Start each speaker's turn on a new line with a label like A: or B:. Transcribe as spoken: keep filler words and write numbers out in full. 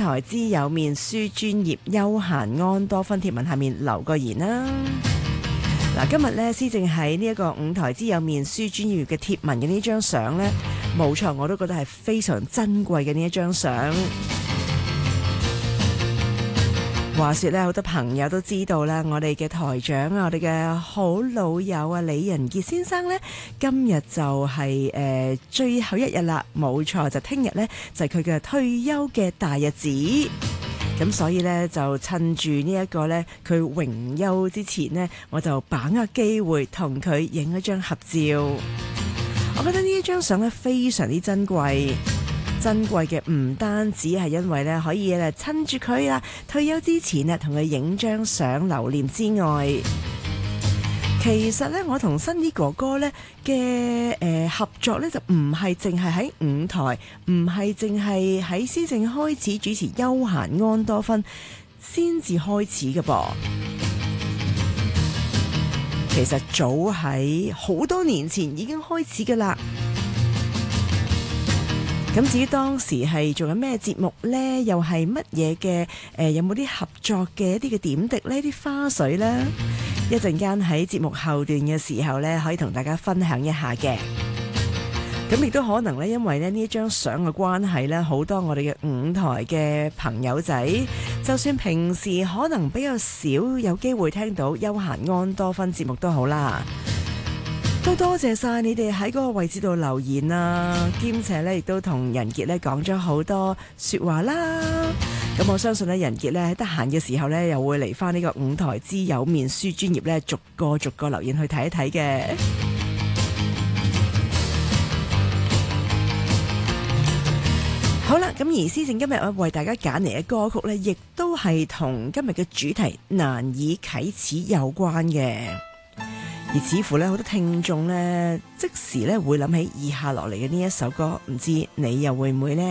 A: 台之友面書專頁休閒安多芬貼文下面留個言啦。嗱，今日咧施政喺呢一個五台之友面書專頁嘅貼文嘅呢張相呢，冇錯，我都覺得係非常珍貴嘅呢一張相。話說咧，好多朋友都知道啦，我哋嘅台長啊，我哋嘅好老友啊，李仁傑先生呢，今日就係、是、誒、呃、最後一日啦，冇錯，就聽日呢，就係佢嘅退休嘅大日子。咁所以呢，就趁住呢一個呢，佢榮休之前呢，我就把握機會同佢影一張合照。我覺得呢一張相呢，非常之珍貴。珍貴嘅唔單止係因為咧可以咧趁住佢啦退休之前咧同佢影張相留念之外，其實咧我同新啲哥哥咧嘅誒合作咧就唔係淨係喺五台，唔係淨係喺施政開始主持休閒安多芬先至開始嘅噃。其實早喺好多年前已經開始㗎啦。咁至於當時係做緊咩節目呢？又係乜嘢嘅？誒，有冇啲合作嘅一啲嘅點滴呢？啲花絮呢？一陣間喺節目後段嘅時候呢，可以同大家分享一下嘅。咁亦都可能呢，因為呢呢一張相嘅關係呢，好多我哋嘅五台嘅朋友仔，就算平時可能比較少有機會聽到休閒安多芬節目都好啦。都多謝晒你哋喺嗰個位置度留言啊，兼且咧亦都同仁傑咧講咗好多說話啦。咁我相信咧，仁傑咧喺得閒嘅時候咧，又會嚟翻呢個五台之友面書專頁咧，逐個逐個留言去睇一睇嘅。好啦，咁而施政今日我為大家揀嚟嘅歌曲咧，亦都係同今日嘅主題難以啟齒有關嘅。而似乎咧，好多聽眾咧，即時咧會諗起以下落嚟嘅呢一首歌，唔知你又會唔會呢？